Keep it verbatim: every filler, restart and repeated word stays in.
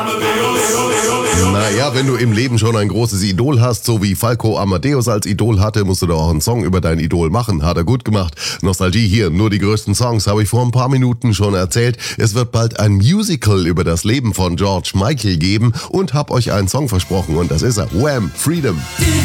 Naja, wenn du im Leben schon ein großes Idol hast, so wie Falco Amadeus als Idol hatte, musst du doch auch einen Song über dein Idol machen. Hat er gut gemacht. Nostalgie hier, nur die größten Songs, habe ich vor ein paar Minuten schon erzählt. Es wird bald ein Musical über das Leben von George Michael geben und hab euch einen Song versprochen und das ist er. Wham! Freedom!